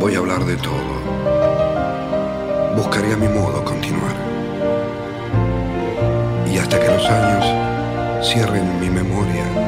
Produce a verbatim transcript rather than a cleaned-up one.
Voy a hablar de todo. Buscaré a mi modo continuar. Y hasta que los años cierren mi memoria,